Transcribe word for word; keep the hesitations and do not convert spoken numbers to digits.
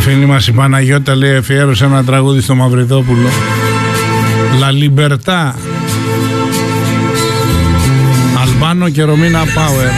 Φίλη μας η Παναγιώτα λέει αφιέρωσε ένα τραγούδι στο Μαυριδόπουλο. La Libertà. Αλμπάνο και Ρωμίνα Πάουερ.